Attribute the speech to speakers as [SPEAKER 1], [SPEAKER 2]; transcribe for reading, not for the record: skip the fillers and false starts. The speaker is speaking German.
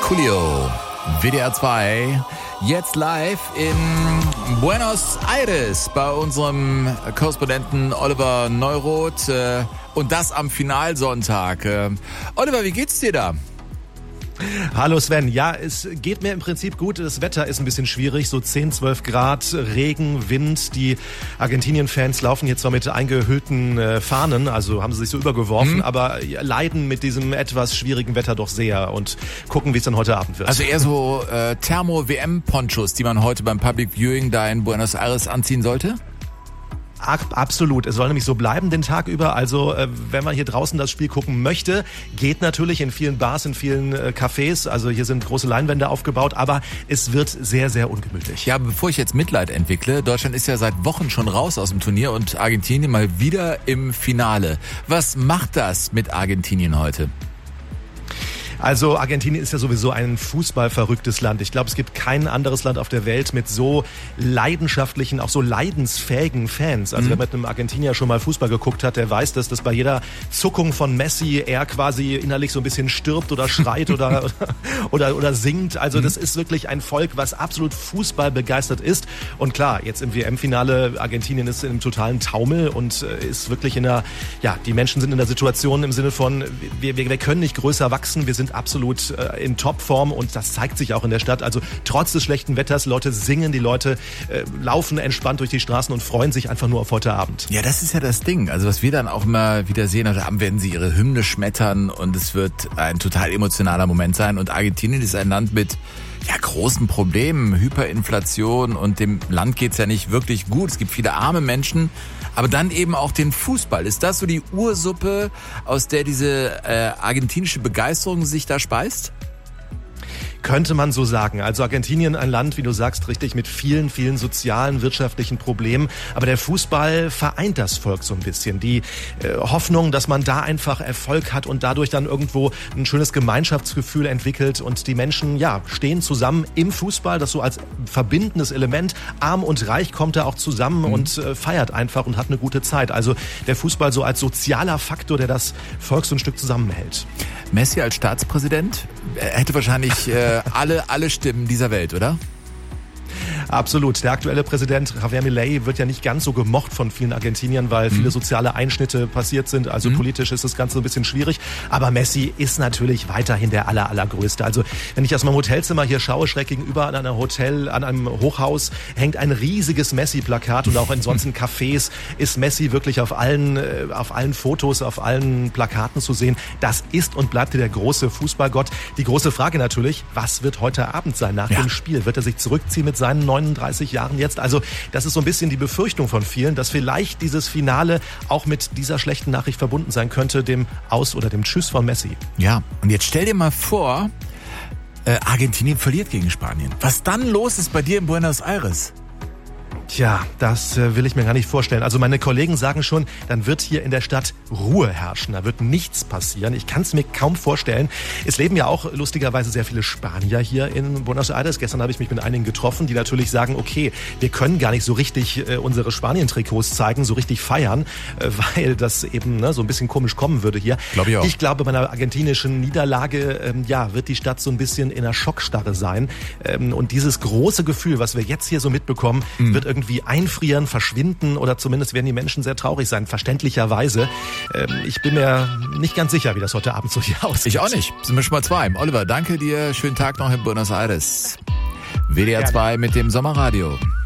[SPEAKER 1] Coolio, WDR 2, jetzt live in Buenos Aires bei unserem Korrespondenten Oliver Neuroth und das am Finalsonntag. Oliver, wie geht's dir da?
[SPEAKER 2] Hallo Sven, ja, es geht mir im Prinzip gut. Das Wetter ist ein bisschen schwierig, so 10, 12 Grad, Regen, Wind. Die Argentinien-Fans laufen hier zwar mit eingehüllten Fahnen, also haben sie sich so übergeworfen, aber leiden mit diesem etwas schwierigen Wetter doch sehr und gucken, wie es dann heute Abend wird.
[SPEAKER 1] Also eher so Thermo-WM-Ponchos, die man heute beim Public Viewing da in Buenos Aires anziehen sollte?
[SPEAKER 2] Absolut. Es soll nämlich so bleiben den Tag über. Also wenn man hier draußen das Spiel gucken möchte, geht natürlich in vielen Bars, in vielen Cafés. Also hier sind große Leinwände aufgebaut, aber es wird sehr, sehr ungemütlich.
[SPEAKER 1] Ja, bevor ich jetzt Mitleid entwickle, Deutschland ist ja seit Wochen schon raus aus dem Turnier und Argentinien mal wieder im Finale. Was macht das mit Argentinien heute?
[SPEAKER 2] Also Argentinien ist ja sowieso ein fußballverrücktes Land. Ich glaube, es gibt kein anderes Land auf der Welt mit so leidenschaftlichen, auch so leidensfähigen Fans. Also wer mit einem Argentinier schon mal Fußball geguckt hat, der weiß, dass bei jeder Zuckung von Messi er quasi innerlich so ein bisschen stirbt oder schreit oder singt. Also das ist wirklich ein Volk, was absolut fußballbegeistert ist. Und klar, jetzt im WM-Finale, Argentinien ist im totalen Taumel und ist wirklich die Menschen sind in der Situation im Sinne von, wir können nicht größer wachsen, wir sind absolut in Topform und das zeigt sich auch in der Stadt. Also trotz des schlechten Wetters, Leute singen, die Leute laufen entspannt durch die Straßen und freuen sich einfach nur auf heute Abend.
[SPEAKER 1] Ja, das ist ja das Ding. Also was wir dann auch immer wieder sehen, heute Abend werden sie ihre Hymne schmettern und es wird ein total emotionaler Moment sein. Und Argentinien ist ein Land mit großen Problemen, Hyperinflation und dem Land geht's ja nicht wirklich gut. Es gibt viele arme Menschen, aber dann eben auch den Fußball. Ist das so die Ursuppe, aus der diese argentinische Begeisterung sich da speist?
[SPEAKER 2] Könnte man so sagen. Also Argentinien, ein Land, wie du sagst, richtig mit vielen, vielen sozialen, wirtschaftlichen Problemen. Aber der Fußball vereint das Volk so ein bisschen. Die Hoffnung, dass man da einfach Erfolg hat und dadurch dann irgendwo ein schönes Gemeinschaftsgefühl entwickelt. Und die Menschen, stehen zusammen im Fußball, das so als verbindendes Element. Arm und Reich kommt da auch zusammen und feiert einfach und hat eine gute Zeit. Also der Fußball so als sozialer Faktor, der das Volk so ein Stück zusammenhält.
[SPEAKER 1] Messi als Staatspräsident hätte wahrscheinlich alle Stimmen dieser Welt, oder?
[SPEAKER 2] Absolut. Der aktuelle Präsident Javier Milei wird ja nicht ganz so gemocht von vielen Argentiniern, weil viele soziale Einschnitte passiert sind. Also politisch ist das Ganze ein bisschen schwierig. Aber Messi ist natürlich weiterhin der allergrößte. Also wenn ich aus meinem Hotelzimmer hier schaue, schräg gegenüber an einem Hochhaus, hängt ein riesiges Messi-Plakat und auch in sonstigen Cafés ist Messi wirklich auf allen Fotos, auf allen Plakaten zu sehen. Das ist und bleibt der große Fußballgott. Die große Frage natürlich, was wird heute Abend sein nach dem Spiel? Wird er sich zurückziehen mit seinen 39 Jahren jetzt? Also das ist so ein bisschen die Befürchtung von vielen, dass vielleicht dieses Finale auch mit dieser schlechten Nachricht verbunden sein könnte, dem Aus- oder dem Tschüss von Messi.
[SPEAKER 1] Ja, und jetzt stell dir mal vor, Argentinien verliert gegen Spanien. Was dann los ist bei dir in Buenos Aires?
[SPEAKER 2] Tja, das will ich mir gar nicht vorstellen. Also meine Kollegen sagen schon, dann wird hier in der Stadt Ruhe herrschen. Da wird nichts passieren. Ich kann es mir kaum vorstellen. Es leben ja auch lustigerweise sehr viele Spanier hier in Buenos Aires. Gestern habe ich mich mit einigen getroffen, die natürlich sagen, okay, wir können gar nicht so richtig unsere Spanien-Trikots zeigen, so richtig feiern, weil das eben so ein bisschen komisch kommen würde hier.
[SPEAKER 1] Glaub ich auch.
[SPEAKER 2] Ich glaube, bei einer argentinischen Niederlage wird die Stadt so ein bisschen in einer Schockstarre sein. Und dieses große Gefühl, was wir jetzt hier so mitbekommen, wird irgendwie einfrieren, verschwinden oder zumindest werden die Menschen sehr traurig sein, verständlicherweise. Ich bin mir nicht ganz sicher, wie das heute Abend so hier aussieht.
[SPEAKER 1] Ich auch nicht. Sind wir schon mal zwei. Oliver, danke dir. Schönen Tag noch in Buenos Aires. WDR 2 mit dem Sommerradio.